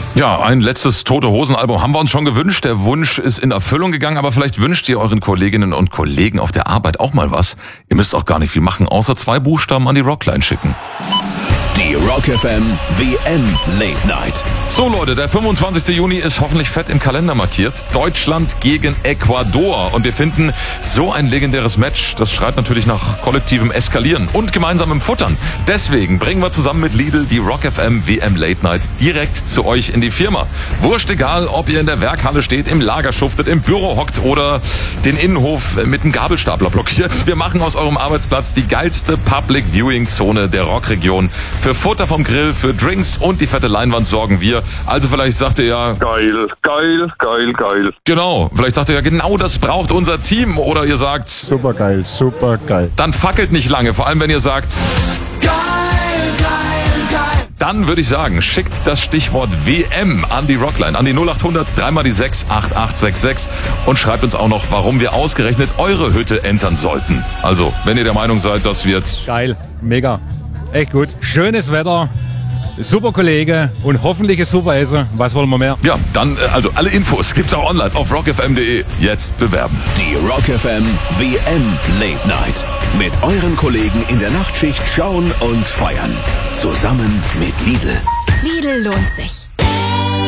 Ja, ein letztes Tote-Hosen-Album haben wir uns schon gewünscht. Der Wunsch ist in Erfüllung gegangen, aber vielleicht wünscht ihr euren Kolleginnen und Kollegen auf der Arbeit auch mal was. Ihr müsst auch gar nicht viel machen, außer 2 Buchstaben an die Rockline schicken. Die Rock FM WM Late Night. So Leute, der 25. Juni ist hoffentlich fett im Kalender markiert. Deutschland gegen Ecuador. Und wir finden so ein legendäres Match, das schreit natürlich nach kollektivem Eskalieren und gemeinsamem Futtern. Deswegen bringen wir zusammen mit Lidl die Rock FM WM Late Night direkt zu euch in die Firma. Wurscht egal, ob ihr in der Werkhalle steht, im Lager schuftet, im Büro hockt oder den Innenhof mit einem Gabelstapler blockiert. Wir machen aus eurem Arbeitsplatz die geilste Public Viewing Zone der Rockregion. Für Futter vom Grill, für Drinks und die fette Leinwand sorgen wir. Also vielleicht sagt ihr ja... Geil. Genau, vielleicht sagt ihr ja, genau das braucht unser Team. Oder ihr sagt... Supergeil. Dann fackelt nicht lange, vor allem wenn ihr sagt... Geil. Dann würde ich sagen, schickt das Stichwort WM an die Rockline, an die 0800 3 die 6 8866 und schreibt uns auch noch, warum wir ausgerechnet eure Hütte entern sollten. Also, wenn ihr der Meinung seid, das wird... Geil, mega, echt gut. Schönes Wetter, super Kollege und hoffentlich ein super Essen. Was wollen wir mehr? Ja, dann, also alle Infos gibt's auch online auf rockfm.de. Jetzt bewerben. Die Rock FM WM Late Night. Mit euren Kollegen in der Nachtschicht schauen und feiern. Zusammen mit Lidl. Lidl lohnt sich.